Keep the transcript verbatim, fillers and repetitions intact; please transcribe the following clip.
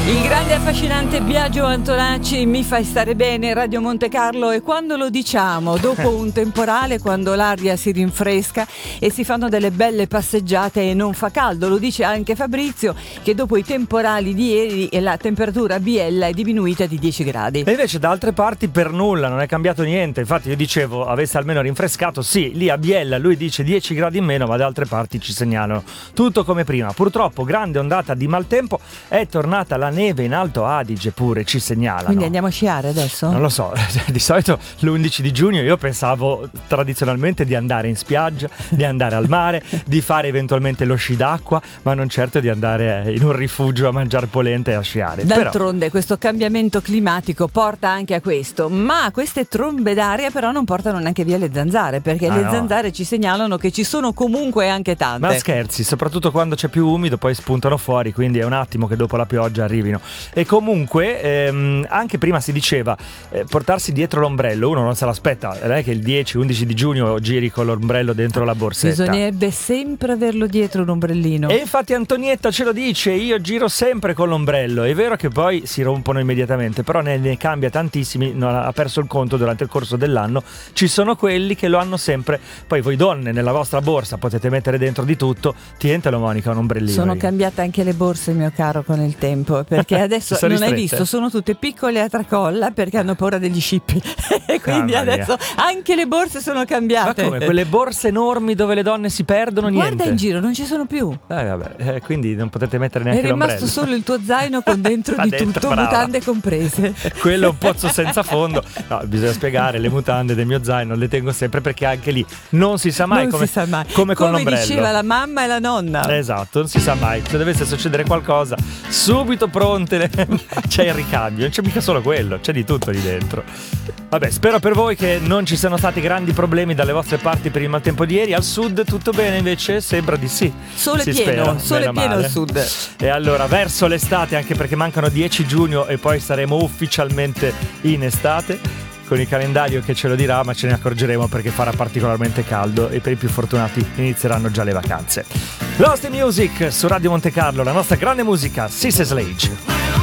Il grande e affascinante Biagio Antonacci, Mi fai stare bene, Radio Monte Carlo. E quando lo diciamo? Dopo un temporale, quando l'aria si rinfresca e si fanno delle belle passeggiate e non fa caldo. Lo dice anche Fabrizio, che dopo i temporali di ieri la temperatura a Biella è diminuita di dieci gradi. E invece da altre parti per nulla, non è cambiato niente. Infatti io dicevo, avesse almeno rinfrescato. Sì, lì a Biella lui dice dieci gradi in meno, ma da altre parti ci segnalano tutto come prima. Purtroppo grande ondata di maltempo, è tornata la neve in Alto Adige pure, ci segnalano. Quindi andiamo a sciare adesso? Non lo so, di solito l'undici di giugno io pensavo tradizionalmente di andare in spiaggia, di andare al mare, di fare eventualmente lo sci d'acqua, ma non certo di andare in un rifugio a mangiare polenta e a sciare. D'altronde però... questo cambiamento climatico porta anche a questo, ma queste trombe d'aria però non portano neanche via le zanzare, perché ah, le no. zanzare ci segnalano che ci sono comunque anche tante. Ma scherzi, soprattutto quando c'è più umido poi spuntano fuori, quindi è un attimo che dopo la pioggia arrivino. E comunque ehm, anche prima si diceva eh, portarsi dietro l'ombrello, uno non se l'aspetta, non è che il dieci undici di giugno giri con l'ombrello dentro la borsetta. Bisognerebbe sempre averlo dietro un ombrellino. E infatti Antonietta ce lo dice, io giro sempre con l'ombrello. È vero che poi si rompono immediatamente, però ne, ne cambia tantissimi, non ha perso il conto durante il corso dell'anno. Ci sono quelli che lo hanno sempre. Poi voi donne nella vostra borsa potete mettere dentro di tutto. Tientelo Monica un ombrellino. Sono io. cambiate anche le borse, mio caro, con il tempo, perché adesso non ristrette. hai visto, sono tutte piccole a tracolla perché hanno paura degli scippi e quindi Mamma adesso mia. anche le borse sono cambiate. Ma come? Quelle borse enormi dove le donne si perdono, niente? Guarda in giro, non ci sono più. Eh, vabbè, eh, quindi non potete mettere È neanche rimasto l'ombrello. solo il tuo zaino con dentro Ha di detto, tutto, brava. mutande comprese. Quello è un pozzo senza fondo. No, bisogna spiegare, le mutande del mio zaino le tengo sempre perché anche lì non si sa mai, non come, si sa mai. come con come l'ombrello. diceva la mamma e la nonna. Esatto, non si sa mai. Se dovesse succedere qualcosa, subito pronte. C'è il ricambio, non c'è mica solo quello, c'è di tutto lì dentro. Vabbè, spero per voi che non ci siano stati grandi problemi dalle vostre parti per il maltempo di ieri. Al sud tutto bene invece? Sembra di sì. Sole si pieno, spera, sole meno pieno male. al sud. E allora verso l'estate, anche perché mancano dieci giugno e poi saremo ufficialmente in estate, con il calendario che ce lo dirà, ma ce ne accorgeremo perché farà particolarmente caldo e per i più fortunati inizieranno già le vacanze. Lost in Music su Radio Monte Carlo, la nostra grande musica, Sis's Slade.